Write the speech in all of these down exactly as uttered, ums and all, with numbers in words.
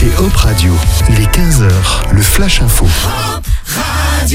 écoutez Hop Radio. Il est quinze heures, le Flash Info. Hop Radio.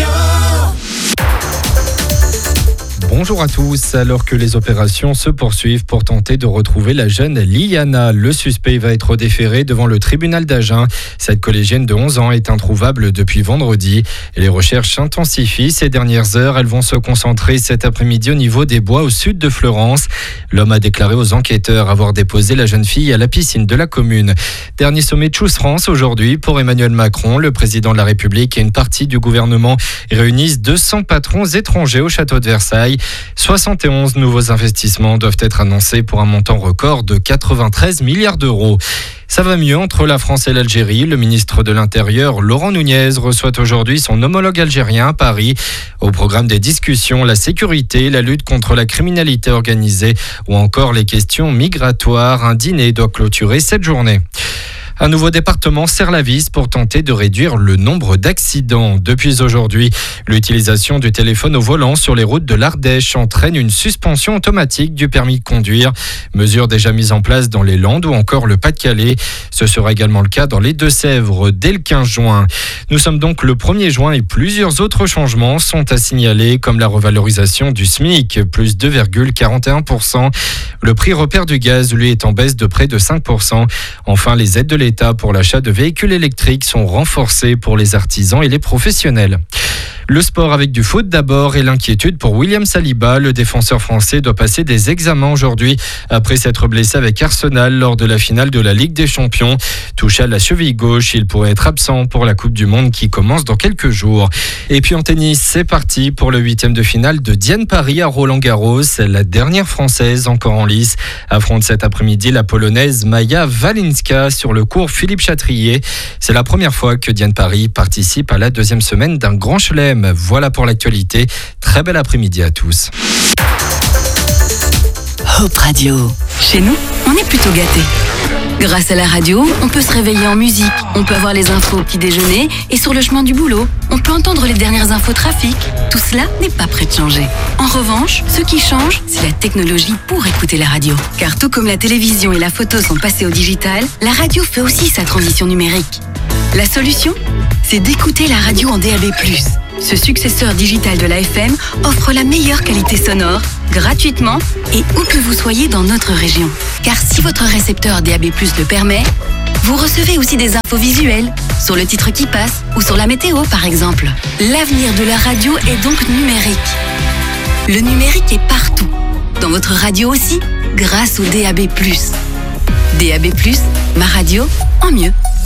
Bonjour à tous. Alors que les opérations se poursuivent pour tenter de retrouver la jeune Liana, le suspect va être déféré devant le tribunal d'Agen. Cette collégienne de onze ans est introuvable depuis vendredi. Et les recherches s'intensifient ces dernières heures. Elles vont se concentrer cet après-midi au niveau des bois au sud de Fleurance. L'homme a déclaré aux enquêteurs avoir déposé la jeune fille à la piscine de la commune. Dernier sommet de Choose France aujourd'hui pour Emmanuel Macron. Le président de la République et une partie du gouvernement réunissent deux cents patrons étrangers au château de Versailles. soixante et onze nouveaux investissements doivent être annoncés pour un montant record de quatre-vingt-treize milliards d'euros. Ça va mieux entre la France et l'Algérie. Le ministre de l'Intérieur, Laurent Nunez, reçoit aujourd'hui son homologue algérien à Paris. Au programme des discussions, la sécurité, la lutte contre la criminalité organisée ou encore les questions migratoires. Un dîner doit clôturer cette journée. Un nouveau département serre la vis pour tenter de réduire le nombre d'accidents. Depuis aujourd'hui, l'utilisation du téléphone au volant sur les routes de l'Ardèche entraîne une suspension automatique du permis de conduire. Mesure déjà mise en place dans les Landes ou encore le Pas-de-Calais. Ce sera également le cas dans les Deux-Sèvres dès le quinze juin. Nous sommes donc le premier juin et plusieurs autres changements sont à signaler, comme la revalorisation du SMIC, plus deux virgule quarante et un pour cent. Le prix repère du gaz, lui, est en baisse de près de cinq pour cent. Enfin, les aides de l'État pour l'achat de véhicules électriques sont renforcés pour les artisans et les professionnels. Le sport avec du foot d'abord et l'inquiétude pour William Saliba. Le défenseur français doit passer des examens aujourd'hui après s'être blessé avec Arsenal lors de la finale de la Ligue des Champions. Touché à la cheville gauche, il pourrait être absent pour la Coupe du Monde qui commence dans quelques jours. Et puis en tennis, c'est parti pour le huitième de finale de Diane Paris à Roland-Garros. La dernière française encore en lice affronte cet après-midi la polonaise Maja Walinska sur le court Philippe Chatrier. C'est la première fois que Diane Paris participe à la deuxième semaine d'un grand chelem. Voilà pour l'actualité. Très bel après-midi à tous. Hop Radio. Chez nous, on est plutôt gâtés. Grâce à la radio, on peut se réveiller en musique, on peut avoir les infos au petit déjeuner et sur le chemin du boulot, on peut entendre les dernières infos trafic. Tout cela n'est pas prêt de changer. En revanche, ce qui change, c'est la technologie pour écouter la radio. Car tout comme la télévision et la photo sont passés au digital, la radio fait aussi sa transition numérique. La solution, c'est d'écouter la radio en D A B plus. Ce successeur digital de l'A F M offre la meilleure qualité sonore, gratuitement et où que vous soyez dans notre région. Car si votre récepteur D A B plus le permet, vous recevez aussi des infos visuelles, sur le titre qui passe ou sur la météo par exemple. L'avenir de la radio est donc numérique. Le numérique est partout, dans votre radio aussi, grâce au D A B plus. D A B plus, ma radio en mieux.